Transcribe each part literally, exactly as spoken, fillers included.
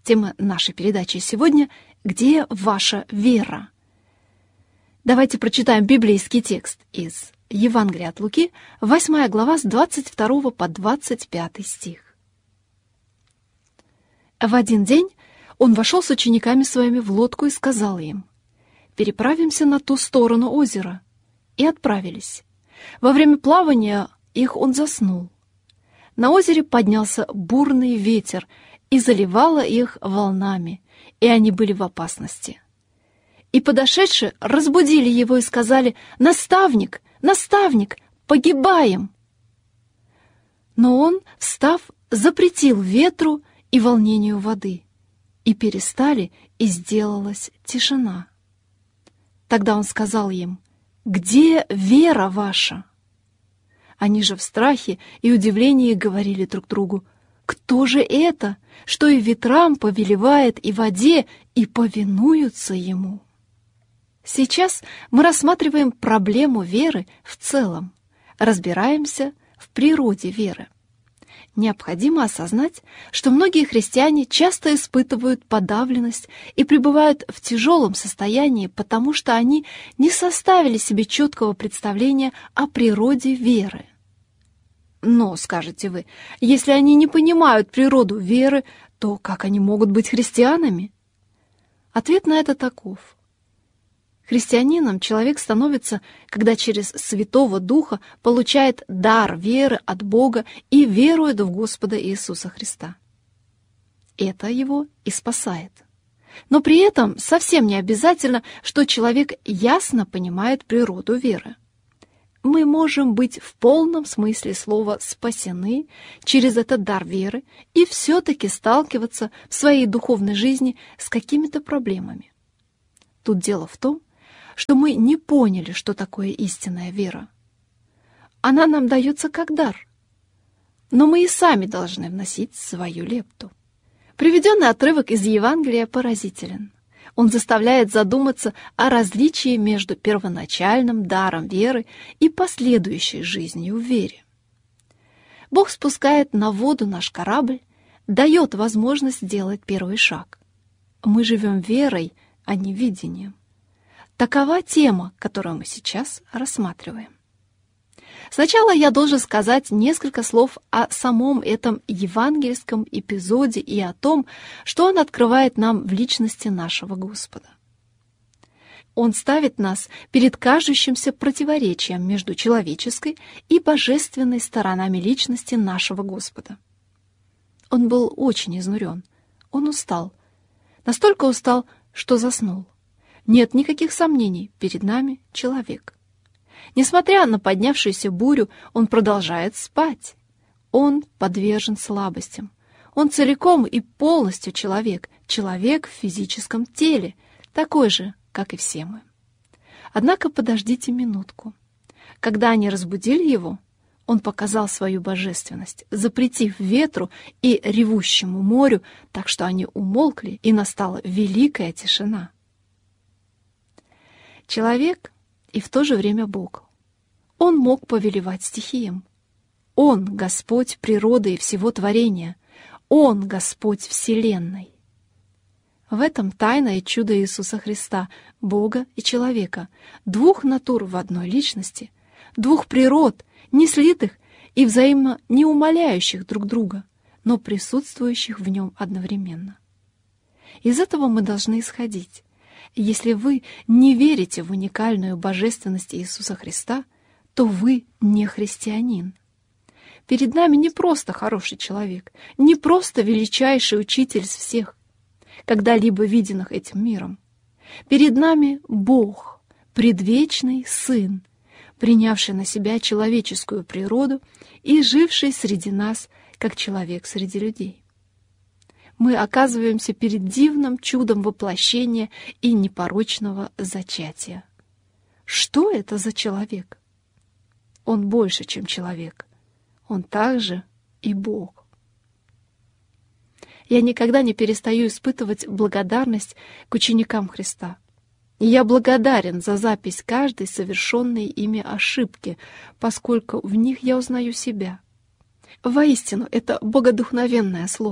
Тема нашей передачи сегодня «Где ваша вера?». Давайте прочитаем библейский текст из Евангелия от Луки, восьмая глава, с двадцать второго по двадцать пятый стих. В один день он вошел с учениками своими в лодку и сказал им: «Переправимся на ту сторону озера». И отправились. Во время плавания их он заснул. На озере поднялся бурный ветер и заливало их волнами, и они были в опасности. И подошедшие разбудили его и сказали: «Наставник, наставник, погибаем!» Но он, встав, запретил ветру и волнению воды, и перестали, и сделалась тишина. Тогда он сказал им: «Где вера ваша?» Они же в страхе и удивлении говорили друг другу: «Кто же это, что и ветрам повелевает, и воде, и повинуются ему?» Сейчас мы рассматриваем проблему веры в целом, разбираемся в природе веры. Необходимо осознать, что многие христиане часто испытывают подавленность и пребывают в тяжелом состоянии, потому что они не составили себе четкого представления о природе веры. Но, скажете вы, если они не понимают природу веры, то как они могут быть христианами? Ответ на это таков. Христианином человек становится, когда через Святого Духа получает дар веры от Бога и верует в Господа Иисуса Христа. Это его и спасает. Но при этом совсем не обязательно, что человек ясно понимает природу веры. Мы можем быть в полном смысле слова спасены через этот дар веры и все-таки сталкиваться в своей духовной жизни с какими-то проблемами. Тут дело в том, что мы не поняли, что такое истинная вера. Она нам дается как дар, но мы и сами должны вносить свою лепту. Приведенный отрывок из Евангелия поразителен. Он заставляет задуматься о различии между первоначальным даром веры и последующей жизнью в вере. Бог спускает на воду наш корабль, дает возможность сделать первый шаг. Мы живем верой, а не видением. Такова тема, которую мы сейчас рассматриваем. Сначала я должен сказать несколько слов о самом этом евангельском эпизоде и о том, что он открывает нам в личности нашего Господа. Он ставит нас перед кажущимся противоречием между человеческой и божественной сторонами личности нашего Господа. Он был очень изнурен, он устал, настолько устал, что заснул. Нет никаких сомнений, перед нами человек. Несмотря на поднявшуюся бурю, он продолжает спать. Он подвержен слабостям. Он целиком и полностью человек, человек в физическом теле, такой же, как и все мы. Однако подождите минутку. Когда они разбудили его, он показал свою божественность, запретив ветру и ревущему морю, так что они умолкли, и настала великая тишина. Человек и в то же время Бог. Он мог повелевать стихиям. Он — Господь природы и всего творения. Он — Господь Вселенной. В этом тайна и чудо Иисуса Христа, Бога и человека, двух натур в одной личности, двух природ, не слитых и взаимно не умаляющих друг друга, но присутствующих в нем одновременно. Из этого мы должны исходить. Если вы не верите в уникальную божественность Иисуса Христа, то вы не христианин. Перед нами не просто хороший человек, не просто величайший учитель из всех, когда-либо виденных этим миром. Перед нами Бог, предвечный Сын, принявший на себя человеческую природу и живший среди нас, как человек среди людей. Мы оказываемся перед дивным чудом воплощения и непорочного зачатия. Что это за человек? Он больше, чем человек. Он также и Бог. Я никогда не перестаю испытывать благодарность к ученикам Христа. И я благодарен за запись каждой совершенной ими ошибки, поскольку в них я узнаю себя. Воистину, это богодухновенное слово.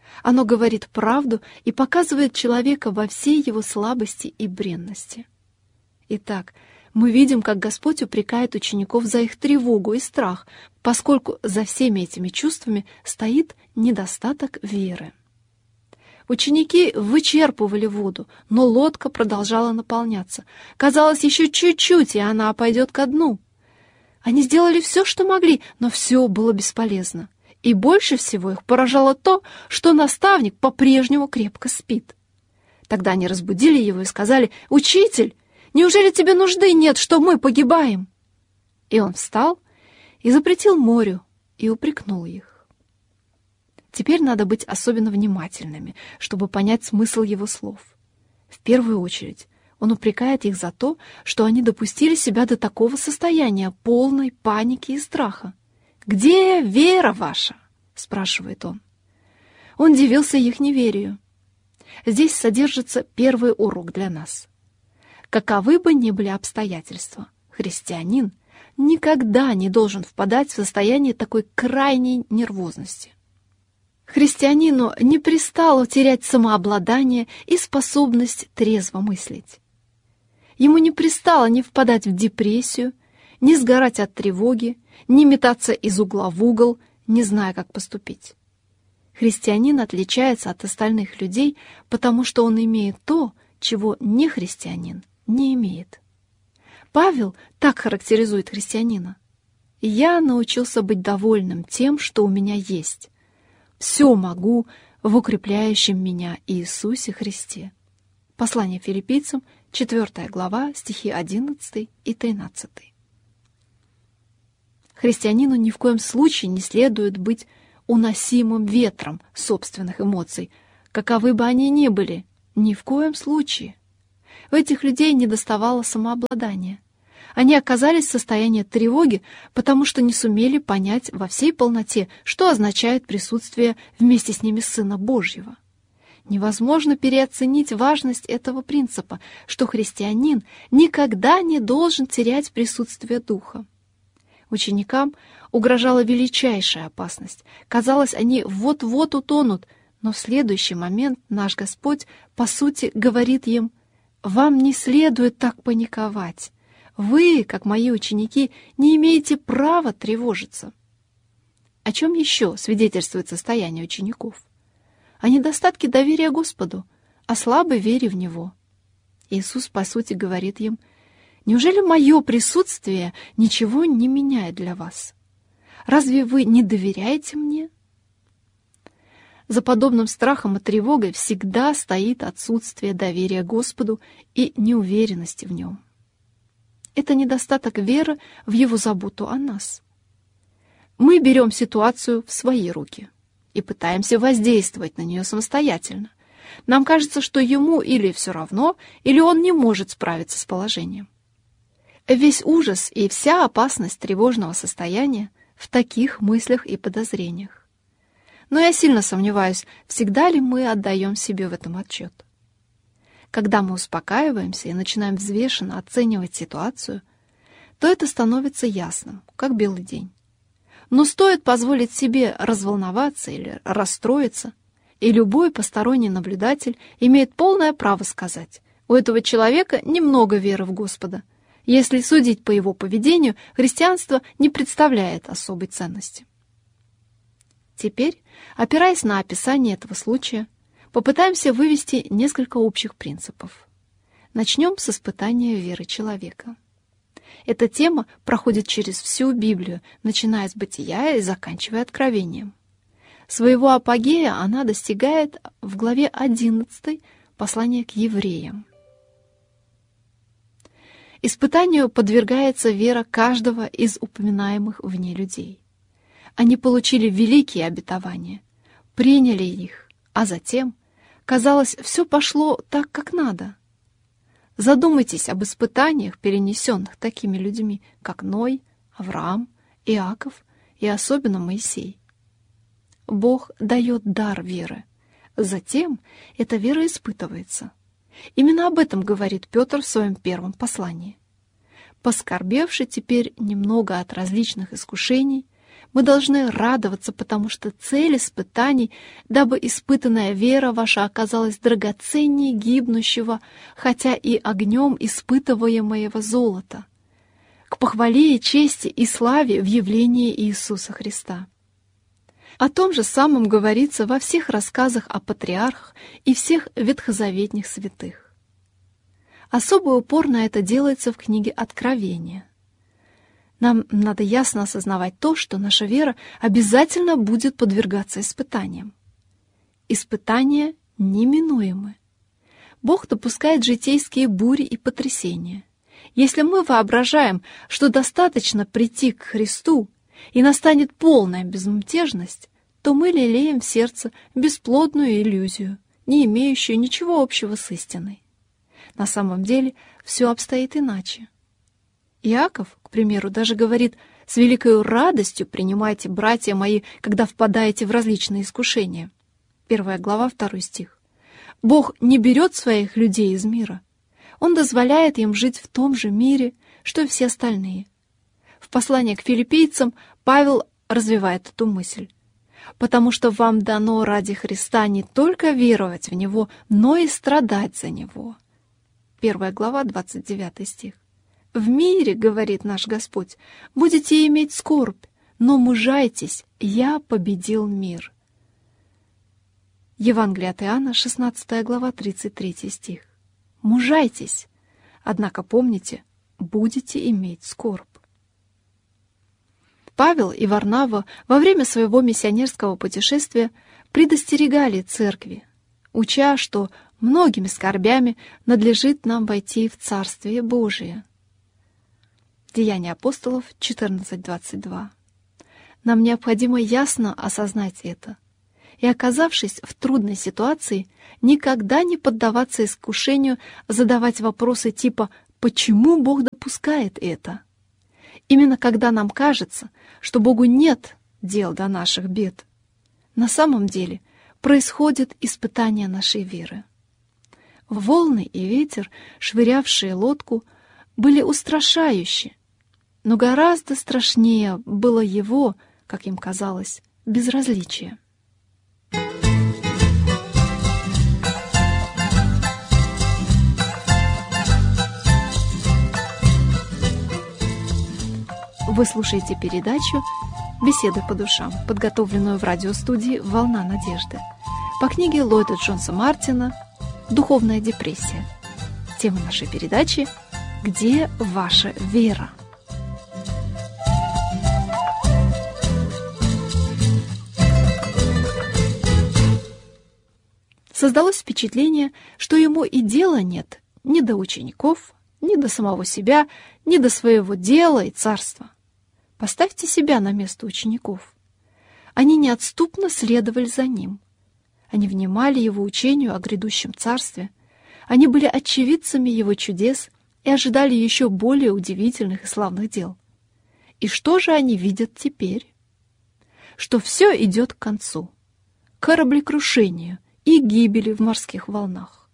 Оно говорит правду и показывает человека во всей его слабости и бренности. Итак, мы видим, как Господь упрекает учеников за их тревогу и страх, поскольку за всеми этими чувствами стоит недостаток веры. Ученики вычерпывали воду, но лодка продолжала наполняться. Казалось, еще чуть-чуть, и она пойдет ко дну. Они сделали все, что могли, но все было бесполезно. И больше всего их поражало то, что наставник по-прежнему крепко спит. Тогда они разбудили его и сказали: «Учитель, неужели тебе нужды нет, что мы погибаем?» И он встал и запретил морю и упрекнул их. Теперь надо быть особенно внимательными, чтобы понять смысл его слов. В первую очередь, он упрекает их за то, что они допустили себя до такого состояния полной паники и страха. «Где вера ваша?» — спрашивает он. Он дивился их неверию. Здесь содержится первый урок для нас. Каковы бы ни были обстоятельства, христианин никогда не должен впадать в состояние такой крайней нервозности. Христианину не пристало терять самообладание и способность трезво мыслить. Ему не пристало не впадать в депрессию, не сгорать от тревоги, не метаться из угла в угол, не зная, как поступить. Христианин отличается от остальных людей, потому что он имеет то, чего не христианин не имеет. Павел так характеризует христианина: «Я научился быть довольным тем, что у меня есть. Все могу в укрепляющем меня Иисусе Христе». Послание Филиппийцам, четвёртая глава, стихи одиннадцатый и тринадцатый. Христианину ни в коем случае не следует быть уносимым ветром собственных эмоций, каковы бы они ни были, ни в коем случае. У этих людей недоставало самообладания. Они оказались в состоянии тревоги, потому что не сумели понять во всей полноте, что означает присутствие вместе с ними Сына Божьего. Невозможно переоценить важность этого принципа, что христианин никогда не должен терять присутствие Духа. Ученикам угрожала величайшая опасность. Казалось, они вот-вот утонут, но в следующий момент наш Господь, по сути, говорит им: «Вам не следует так паниковать. Вы, как мои ученики, не имеете права тревожиться». О чем еще свидетельствует состояние учеников? О недостатке доверия Господу, о слабой вере в Него. Иисус, по сути, говорит им: «Неужели мое присутствие ничего не меняет для вас? Разве вы не доверяете мне?» За подобным страхом и тревогой всегда стоит отсутствие доверия Господу и неуверенности в Нем. Это недостаток веры в Его заботу о нас. Мы берем ситуацию в свои руки и пытаемся воздействовать на нее самостоятельно. Нам кажется, что Ему или все равно, или Он не может справиться с положением. Весь ужас и вся опасность тревожного состояния в таких мыслях и подозрениях. Но я сильно сомневаюсь, всегда ли мы отдаем себе в этом отчет. Когда мы успокаиваемся и начинаем взвешенно оценивать ситуацию, то это становится ясным, как белый день. Но стоит позволить себе разволноваться или расстроиться, и любой посторонний наблюдатель имеет полное право сказать: у этого человека немного веры в Господа. Если судить по его поведению, христианство не представляет особой ценности. Теперь, опираясь на описание этого случая, попытаемся вывести несколько общих принципов. Начнем с испытания веры человека. Эта тема проходит через всю Библию, начиная с Бытия и заканчивая Откровением. Своего апогея она достигает в главе одиннадцатой послания к евреям. Испытанию подвергается вера каждого из упоминаемых в ней людей. Они получили великие обетования, приняли их, а затем, казалось, все пошло так, как надо. Задумайтесь об испытаниях, перенесенных такими людьми, как Ной, Авраам, Иаков и особенно Моисей. Бог дает дар веры. Затем эта вера испытывается. Именно об этом говорит Петр в своем первом послании. «Поскорбевши теперь немного от различных искушений, Мы должны радоваться, потому что цель испытаний, дабы испытанная вера ваша оказалась драгоценнее гибнущего, хотя и огнем испытываемого золота, к похвале и чести и славе в явлении Иисуса Христа. О том же самом говорится во всех рассказах о патриархах и всех ветхозаветных святых. Особый упор на это делается в книге Откровения. Нам надо ясно осознавать то, что наша вера обязательно будет подвергаться испытаниям. Испытания неминуемы. Бог допускает житейские бури и потрясения. Если мы воображаем, что достаточно прийти к Христу и настанет полная безмятежность, то мы лелеем в сердце бесплодную иллюзию, не имеющую ничего общего с истиной. На самом деле все обстоит иначе. Иаков, к примеру, даже говорит: «С великой радостью принимайте, братья мои, когда впадаете в различные искушения». Первая глава, второй стих. Бог не берет своих людей из мира. Он дозволяет им жить в том же мире, что и все остальные. В послании к филиппийцам Павел развивает эту мысль. «Потому что вам дано ради Христа не только веровать в Него, но и страдать за Него». Первая глава, двадцать девятый стих. «В мире, — говорит наш Господь, — будете иметь скорбь, но мужайтесь, я победил мир». Евангелие от Иоанна, шестнадцатая глава, тридцать третий стих. «Мужайтесь, однако помните, будете иметь скорбь». Павел и Варнава во время своего миссионерского путешествия предостерегали церкви, уча, что многими скорбями надлежит нам войти в Царствие Божие. Деяния апостолов четырнадцать двадцать два. Нам необходимо ясно осознать это и, оказавшись в трудной ситуации, никогда не поддаваться искушению задавать вопросы типа «почему Бог допускает это?». Именно когда нам кажется, что Богу нет дел до наших бед, на самом деле происходит испытание нашей веры. Волны и ветер, швырявшие лодку, были устрашающие, но гораздо страшнее было его, как им казалось, безразличие. Вы слушаете передачу «Беседы по душам», подготовленную в радиостудии «Волна надежды» по книге Ллойда Джонса Мартина «Духовная депрессия». Тема нашей передачи «Где ваша вера?». Создалось впечатление, что ему и дела нет ни до учеников, ни до самого себя, ни до своего дела и царства. Поставьте себя на место учеников. Они неотступно следовали за ним. Они внимали его учению о грядущем царстве. Они были очевидцами его чудес и ожидали еще более удивительных и славных дел. И что же они видят теперь? Что все идет к концу, к кораблекрушению и гибели в морских волнах.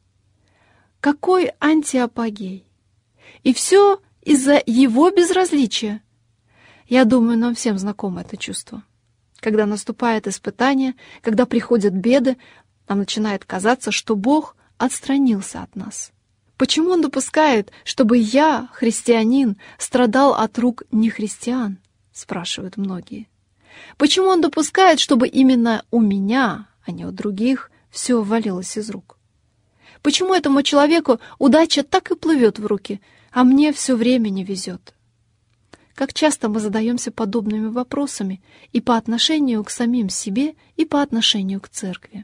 Какой антиапогей! И все из-за его безразличия. Я думаю, нам всем знакомо это чувство. Когда наступает испытание, когда приходят беды, нам начинает казаться, что Бог отстранился от нас. Почему Он допускает, чтобы я, христианин, страдал от рук нехристиан? Спрашивают многие. Почему Он допускает, чтобы именно у меня, а не у других, все валилось из рук? Почему этому человеку удача так и плывет в руки, а мне все время не везет? Как часто мы задаемся подобными вопросами и по отношению к самим себе, и по отношению к церкви.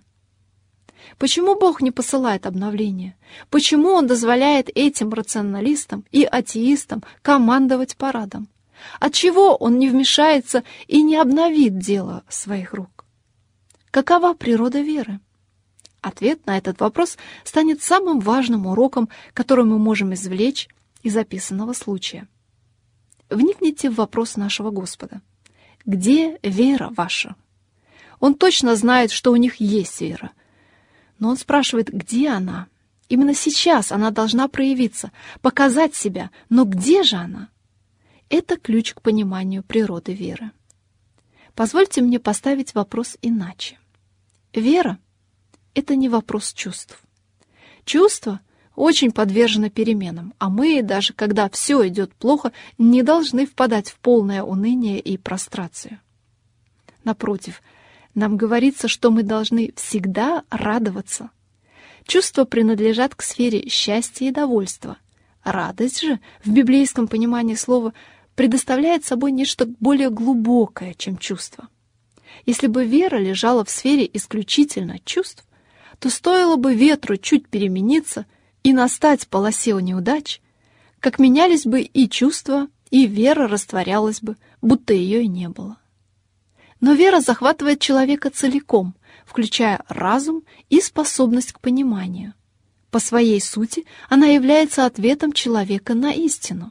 Почему Бог не посылает обновления? Почему Он дозволяет этим рационалистам и атеистам командовать парадом? Отчего Он не вмешается и не обновит дело своих рук? Какова природа веры? Ответ на этот вопрос станет самым важным уроком, который мы можем извлечь из описанного случая. Вникните в вопрос нашего Господа. Где вера ваша? Он точно знает, что у них есть вера. Но Он спрашивает, где она? Именно сейчас она должна проявиться, показать себя. Но где же она? Это ключ к пониманию природы веры. Позвольте мне поставить вопрос иначе. Вера — это не вопрос чувств. Чувства очень подвержены переменам, а мы, даже когда все идет плохо, не должны впадать в полное уныние и прострацию. Напротив, нам говорится, что мы должны всегда радоваться. Чувства принадлежат к сфере счастья и довольства. Радость же, в библейском понимании слова, предоставляет собой нечто более глубокое, чем чувство. Если бы вера лежала в сфере исключительно чувств, то стоило бы ветру чуть перемениться и настать в полосе неудач, как менялись бы и чувства, и вера растворялась бы, будто ее и не было. Но вера захватывает человека целиком, включая разум и способность к пониманию. По своей сути она является ответом человека на истину.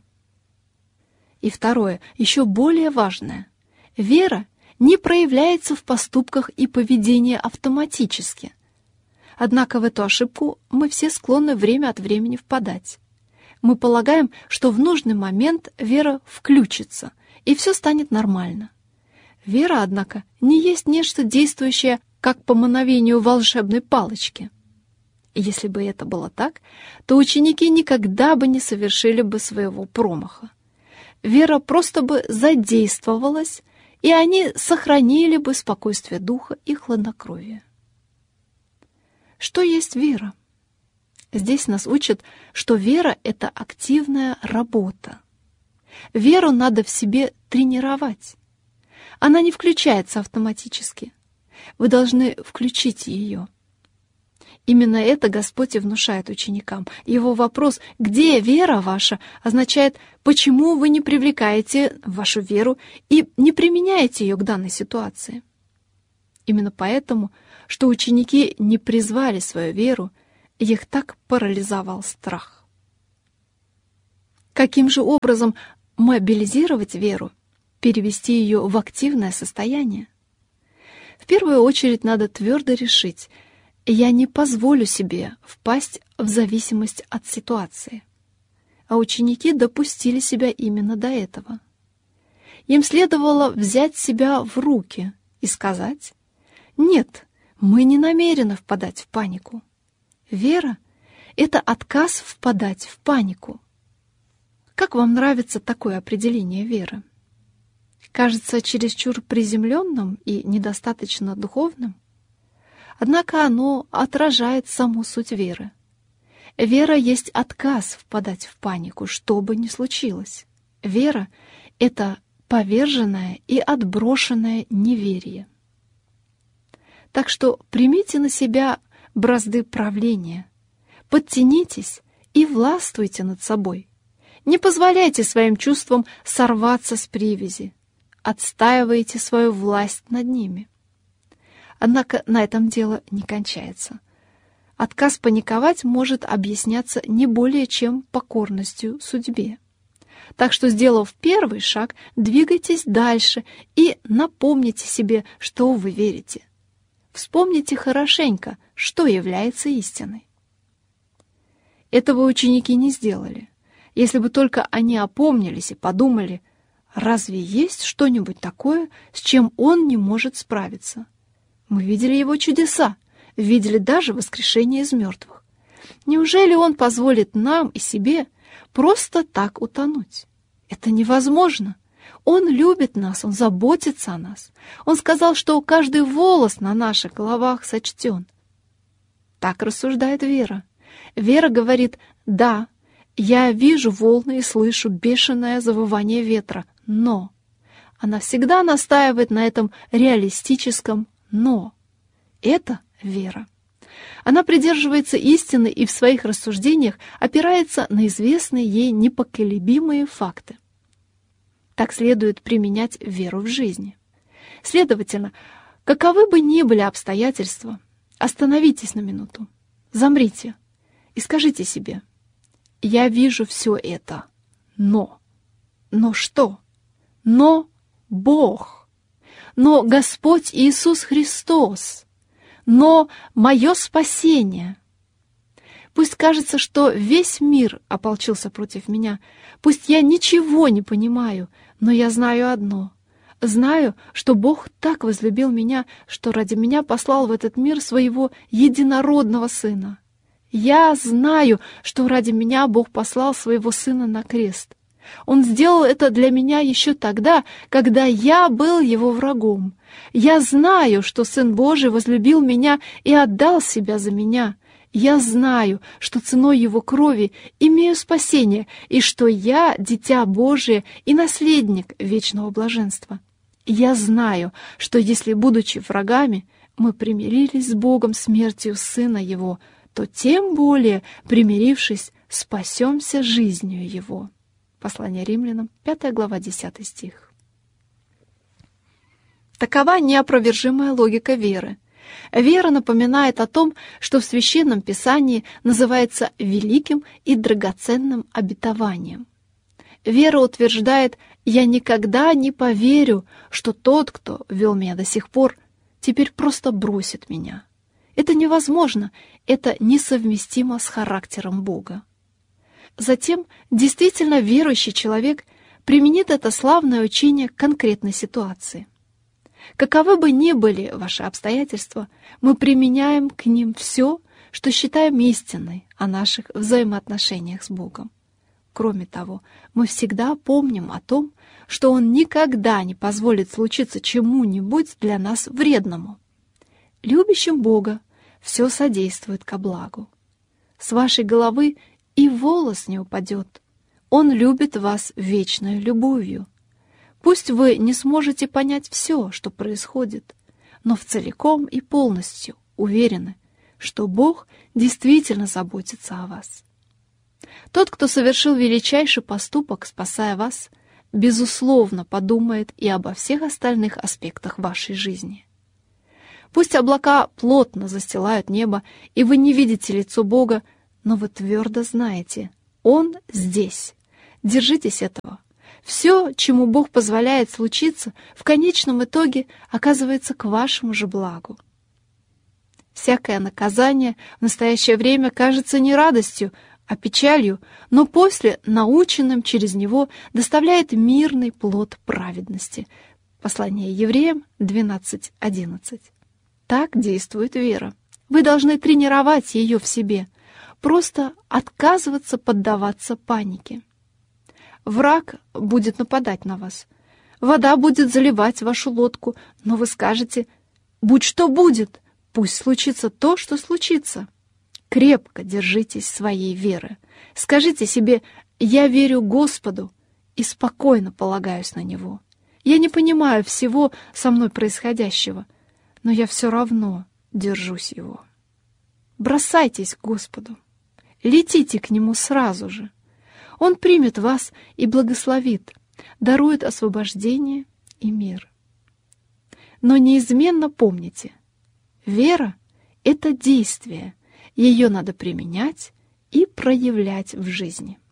И второе, еще более важное. Вера не проявляется в поступках и поведении автоматически. Однако в эту ошибку мы все склонны время от времени впадать. Мы полагаем, что в нужный момент вера включится, и все станет нормально. Вера, однако, не есть нечто действующее, как по мановению волшебной палочки. И если бы это было так, то ученики никогда бы не совершили бы своего промаха. Вера просто бы задействовалась, и они сохранили бы спокойствие духа и хладнокровие. Что есть вера? Здесь нас учат, что вера — это активная работа. Веру надо в себе тренировать. Она не включается автоматически. Вы должны включить ее. Именно это Господь и внушает ученикам. Его вопрос «Где вера ваша?» означает «Почему вы не привлекаете вашу веру и не применяете ее к данной ситуации?» Именно поэтому, что ученики не призвали свою веру, их так парализовал страх. Каким же образом мобилизировать веру, перевести ее в активное состояние? В первую очередь надо твердо решить: я не позволю себе впасть в зависимость от ситуации. А ученики допустили себя именно до этого. Им следовало взять себя в руки и сказать: «Нет, мы не намерены впадать в панику». Вера — это отказ впадать в панику. Как вам нравится такое определение веры? Кажется чересчур приземленным и недостаточно духовным? Однако оно отражает саму суть веры. Вера есть отказ впадать в панику, что бы ни случилось. Вера — это поверженное и отброшенное неверие. Так что примите на себя бразды правления, подтянитесь и властвуйте над собой. Не позволяйте своим чувствам сорваться с привязи, отстаивайте свою власть над ними. Однако на этом дело не кончается. Отказ паниковать может объясняться не более чем покорностью судьбе. Так что, сделав первый шаг, двигайтесь дальше и напомните себе, что вы верите. Вспомните хорошенько, что является истиной. Этого ученики не сделали. Если бы только они опомнились и подумали: разве есть что-нибудь такое, с чем он не может справиться? Мы видели его чудеса, видели даже воскрешение из мертвых. Неужели он позволит нам и себе просто так утонуть? Это невозможно. Он любит нас, он заботится о нас. Он сказал, что каждый волос на наших головах сочтен. Так рассуждает вера. Вера говорит: да, я вижу волны и слышу бешеное завывание ветра, но... Она всегда настаивает на этом реалистическом «но». Это вера. Она придерживается истины и в своих рассуждениях опирается на известные ей непоколебимые факты. Так следует применять веру в жизни. Следовательно, каковы бы ни были обстоятельства, остановитесь на минуту, замрите и скажите себе: я вижу все это, но... Но что? Но Бог, но Господь Иисус Христос, но мое спасение. Пусть кажется, что весь мир ополчился против меня, пусть я ничего не понимаю, но я знаю одно: Знаю, что Бог так возлюбил меня, что ради меня послал в этот мир своего единородного Сына. Я знаю, что ради меня Бог послал своего Сына на крест. Он сделал это для меня еще тогда, когда я был Его врагом. Я знаю, что Сын Божий возлюбил меня и отдал себя за меня. Я знаю, что ценой Его крови имею спасение, и что я Дитя Божие и наследник вечного блаженства. Я знаю, что если, будучи врагами, мы примирились с Богом смертью Сына Его, то тем более, примирившись, спасемся жизнью Его. Послание Римлянам, пятая глава, десятый стих. Такова неопровержимая логика веры. Вера напоминает о том, что в Священном Писании называется великим и драгоценным обетованием. Вера утверждает: «Я никогда не поверю, что тот, кто вел меня до сих пор, теперь просто бросит меня». Это невозможно, это несовместимо с характером Бога. Затем действительно верующий человек применит это славное учение к конкретной ситуации. Каковы бы ни были ваши обстоятельства, мы применяем к ним все, что считаем истиной о наших взаимоотношениях с Богом. Кроме того, мы всегда помним о том, что Он никогда не позволит случиться чему-нибудь для нас вредному. Любящим Бога все содействует ко благу. С вашей головы и волос не упадет. Он любит вас вечной любовью. Пусть вы не сможете понять все, что происходит, но в целиком и полностью уверены, что Бог действительно заботится о вас. Тот, кто совершил величайший поступок, спасая вас, безусловно подумает и обо всех остальных аспектах вашей жизни. Пусть облака плотно застилают небо, и вы не видите лицо Бога, но вы твердо знаете, Он здесь. Держитесь этого. Все, чему Бог позволяет случиться, в конечном итоге оказывается к вашему же благу. Всякое наказание в настоящее время кажется не радостью, а печалью, но после, наученным через него, доставляет мирный плод праведности. Послание Евреям двенадцать одиннадцать. Так действует вера. Вы должны тренировать ее в себе, просто отказываться поддаваться панике. Враг будет нападать на вас. Вода будет заливать вашу лодку, но вы скажете: «Будь что будет, пусть случится то, что случится». Крепко держитесь своей веры. Скажите себе: «Я верю Господу и спокойно полагаюсь на Него. Я не понимаю всего со мной происходящего, но я все равно держусь Его». Бросайтесь к Господу. Летите к Нему сразу же. Он примет вас и благословит, дарует освобождение и мир. Но неизменно помните, вера — это действие, ее надо применять и проявлять в жизни.